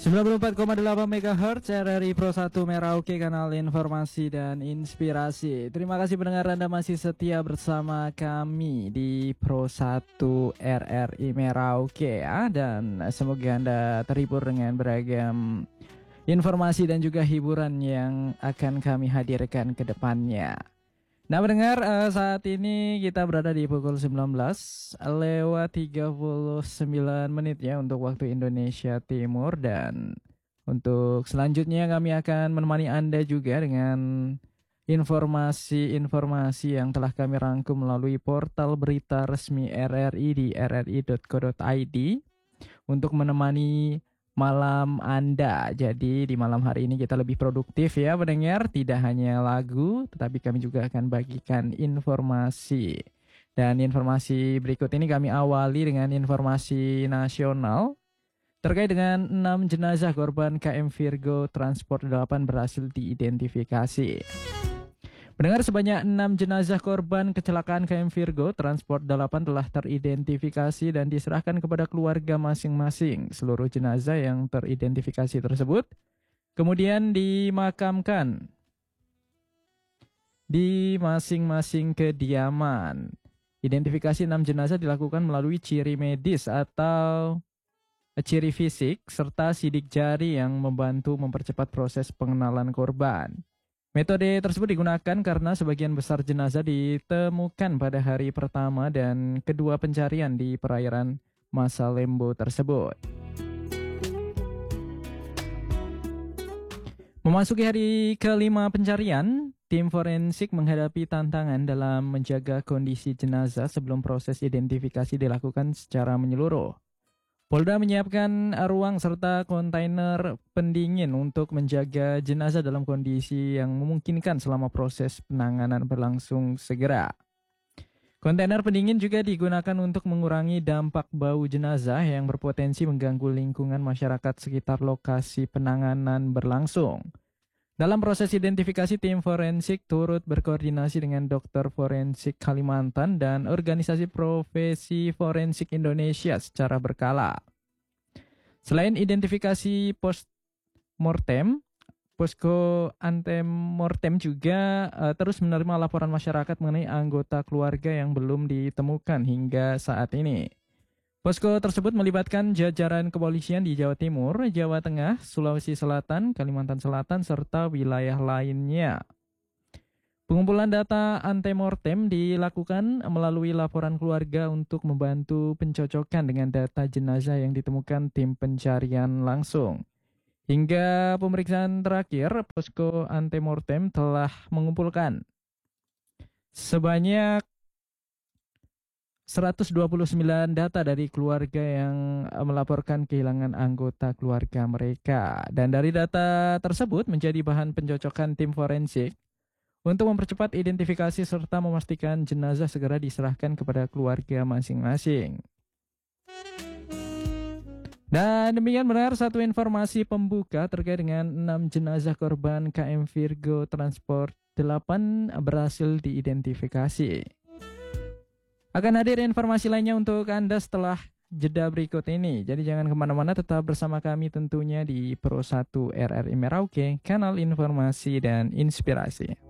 94,8 MHz RRI Pro 1 Merauke, kanal informasi dan inspirasi. Terima kasih pendengar, Anda masih setia bersama kami di Pro 1 RRI Merauke ya. Dan semoga Anda terhibur dengan beragam informasi dan juga hiburan yang akan kami hadirkan ke depannya. Nah pendengar, saat ini kita berada di pukul 19:39 ya untuk waktu Indonesia Timur. Dan untuk selanjutnya kami akan menemani Anda juga dengan informasi-informasi yang telah kami rangkum melalui portal berita resmi RRI di rri.co.id untuk menemani malam Anda. Jadi di malam hari ini kita lebih produktif ya pendengar, tidak hanya lagu tetapi kami juga akan bagikan informasi. Dan informasi berikut ini kami awali dengan informasi nasional terkait dengan 6 jenazah korban KM Virgo Transport 8 berhasil diidentifikasi. Pendengar, sebanyak 6 jenazah korban kecelakaan KM Virgo Transport 8 telah teridentifikasi dan diserahkan kepada keluarga masing-masing. Seluruh jenazah yang teridentifikasi tersebut kemudian dimakamkan di masing-masing kediaman. Identifikasi 6 jenazah dilakukan melalui ciri medis atau ciri fisik serta sidik jari yang membantu mempercepat proses pengenalan korban. Metode tersebut digunakan karena sebagian besar jenazah ditemukan pada hari pertama dan kedua pencarian di perairan Masa Lembo tersebut. Memasuki hari kelima pencarian, tim forensik menghadapi tantangan dalam menjaga kondisi jenazah sebelum proses identifikasi dilakukan secara menyeluruh. Polda menyiapkan ruang serta kontainer pendingin untuk menjaga jenazah dalam kondisi yang memungkinkan selama proses penanganan berlangsung segera. Kontainer pendingin juga digunakan untuk mengurangi dampak bau jenazah yang berpotensi mengganggu lingkungan masyarakat sekitar lokasi penanganan berlangsung. Dalam proses identifikasi, tim forensik turut berkoordinasi dengan dokter forensik Kalimantan dan organisasi profesi forensik Indonesia secara berkala. Selain identifikasi post-mortem, posko antemortem juga terus menerima laporan masyarakat mengenai anggota keluarga yang belum ditemukan hingga saat ini. Posko tersebut melibatkan jajaran kepolisian di Jawa Timur, Jawa Tengah, Sulawesi Selatan, Kalimantan Selatan, serta wilayah lainnya. Pengumpulan data antemortem dilakukan melalui laporan keluarga untuk membantu pencocokan dengan data jenazah yang ditemukan tim pencarian langsung. Hingga pemeriksaan terakhir, posko antemortem telah mengumpulkan sebanyak 129 data dari keluarga yang melaporkan kehilangan anggota keluarga mereka. Dan dari data tersebut menjadi bahan pencocokan tim forensik untuk mempercepat identifikasi serta memastikan jenazah segera diserahkan kepada keluarga masing-masing. Dan demikian benar satu informasi pembuka terkait dengan 6 jenazah korban KM Virgo Transport 8 berhasil diidentifikasi. Akan hadir informasi lainnya untuk Anda setelah jeda berikut ini. Jadi jangan kemana-mana, tetap bersama kami tentunya di Pro 1 RRI Merauke, kanal informasi dan inspirasi.